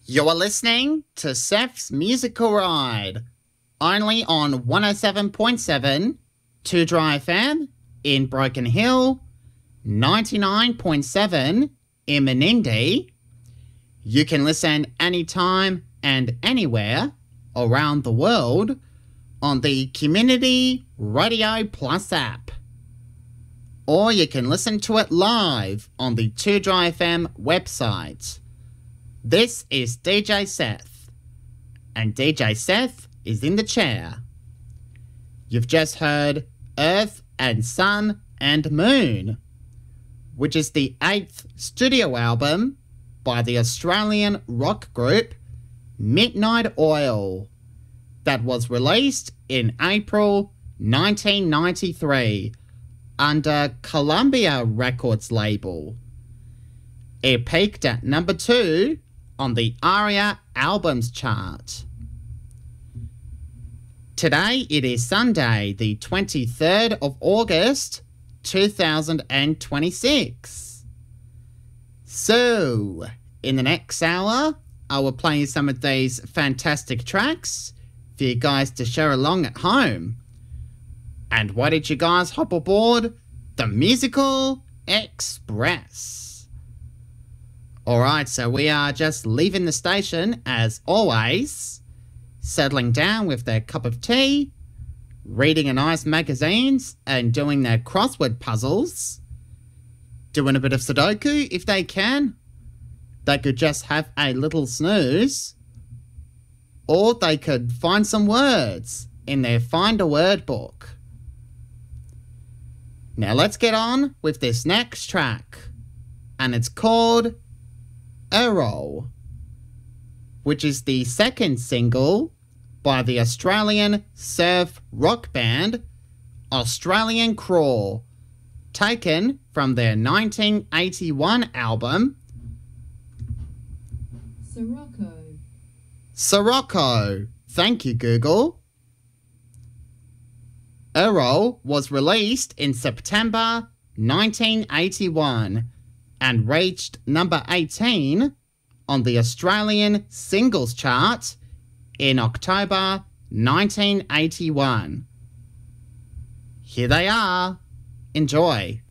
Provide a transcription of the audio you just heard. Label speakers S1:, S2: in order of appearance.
S1: You're listening to Seth's Musical Ride, only on 107.7 2 Dry FM in Broken Hill, 99.7 in Menindee. You can listen anytime and anywhere around the world on the Community Radio Plus app. Or you can listen to it live on the 2 Dry FM website. This is DJ Seth, and DJ Seth is in the chair. You've just heard Earth and Sun and Moon, which is the 8th studio album by the Australian rock group Midnight Oil that was released in April 1993 under Columbia Records label. It peaked at number 2 on the ARIA Albums chart. Today it is Sunday, the 23rd of August, 2026. So, in the next hour, I will play some of these fantastic tracks for you guys to share along at home. And why did you guys hop aboard the Musical Express? Alright, so we are just leaving the station as always, settling down with their cup of tea, reading a nice magazines and doing their crossword puzzles, doing a bit of Sudoku if they can. They could just have a little snooze, or they could find some words in their Find a Word book. Now let's get on with this next track, and it's called Arrow, which is the second single by the Australian surf rock band Australian Crawl, taken from their 1981 album Sirocco. Thank you, Google. Arrow was released in September 1981 and reached number 18 on the Australian singles chart in October 1981. Here they are. Enjoy.